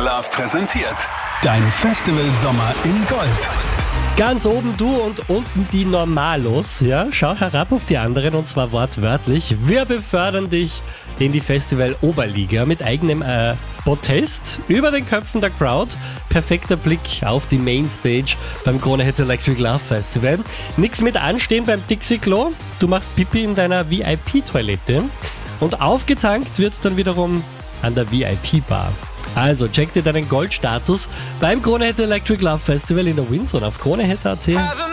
Love präsentiert. Dein Festival-Sommer in Gold. Ganz oben du und unten die Normalos, ja? Schau herab auf die anderen und zwar wortwörtlich. Wir befördern dich in die Festival-Oberliga mit eigenem Protest über den Köpfen der Crowd. Perfekter Blick auf die Mainstage beim Krone Hit Electric Love Festival. Nix mit anstehen beim Dixie-Klo. Du machst Pipi in deiner VIP-Toilette. Und aufgetankt wird dann wiederum an der VIP-Bar. Also check dir deinen Goldstatus beim Krone Hit Electric Love Festival in der Windsor auf kronehit.at.